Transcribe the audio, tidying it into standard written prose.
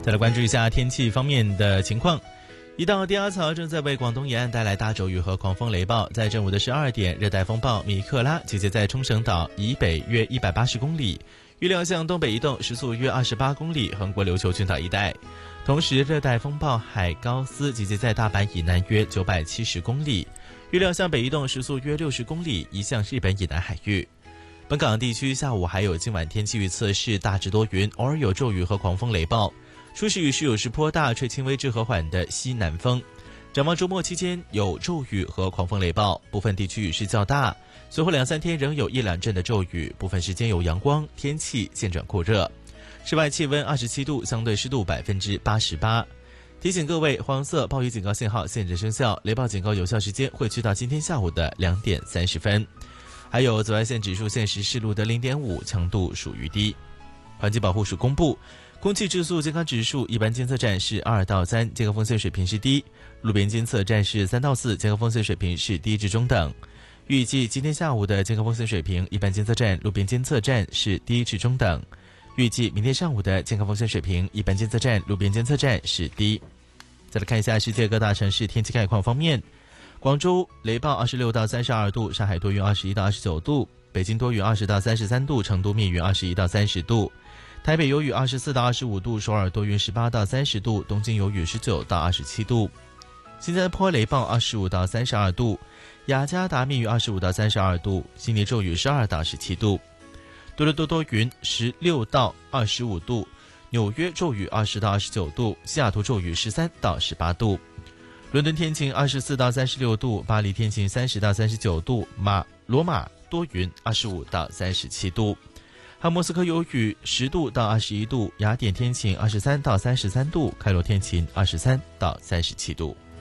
再来关注一下天气方面的情况。一道低压槽正在为广东沿岸带来大骤雨和狂风雷暴。在正午的12点，热带风暴米克拉集结在冲绳岛以北约180公里，预料向东北移动，时速约28公里，横过琉球群岛一带。同时，热带风暴海高斯集结在大阪以南约970公里，预料向北移动，时速约60公里，移向日本以南海域。本港地区下午还有今晚天气预测是大致多云，偶尔有骤雨和狂风雷暴。初时雨势有时颇大，吹轻微至和缓的西南风。展望周末期间有骤雨和狂风雷暴，部分地区雨势较大。随后2-3天仍有1-2阵的骤雨，部分时间有阳光，天气渐转酷热。室外气温27度，相对湿度88%。提醒各位，黄色暴雨警告信号现正生效，雷暴警告有效时间会去到今天下午的2点30分。还有紫外线指数现时是录得0.5，强度属于低。环境保护署公布。空气质素健康指数，一般监测站是2到3，健康风险水平是低；路边监测站是3到4，健康风险水平是低至中等。预计今天下午的健康风险水平，一般监测站、路边监测站是低至中等。预计明天上午的健康风险水平，一般监测站、路边监测站是低。再来看一下世界各大城市天气概况方面，广州雷暴26到32度，上海多云21到29度，北京多云20到33度，成都密云21到30度。台北有雨24到25度，首尔多云18到30度，东京有雨19到27度。新加坡雷暴25到32度，雅加达密云25到32度，悉尼骤雨12到17度。多伦多多云16到25度，纽约骤雨20到29度，西雅图骤雨13到18度。伦敦天晴24到36度，巴黎天晴30到39度，罗马多云25到37度。哈莫斯科有雨10度到21度，雅典天晴23到33度，开罗天晴23到37度。